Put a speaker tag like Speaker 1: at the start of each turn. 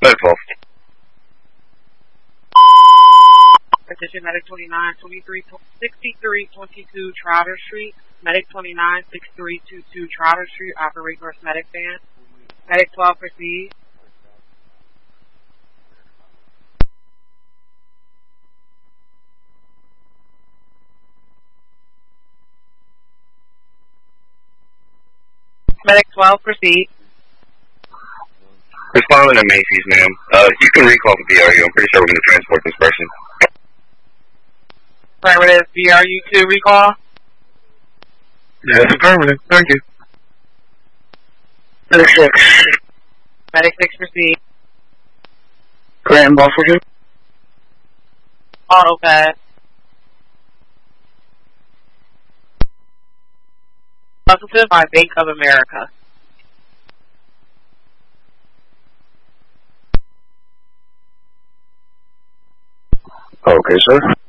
Speaker 1: Medic 12.
Speaker 2: Attention, Medic 29, 6322 Trotter Street. Medic 29, 6322 Trotter Street. Operate North Medic Van. Medic 12, proceed. Medic 12, proceed.
Speaker 1: Responding to Macy's, ma'am. You can recall the BRU. I'm pretty sure we're going to transport this person.
Speaker 2: Affirmative. BRU2 recall.
Speaker 1: Yes, affirmative. Thank you.
Speaker 2: Medic 6. Medic 6, proceed.
Speaker 1: Grant Buffalo.
Speaker 2: Autopad. Positive by Bank of America.
Speaker 1: Okay, sir.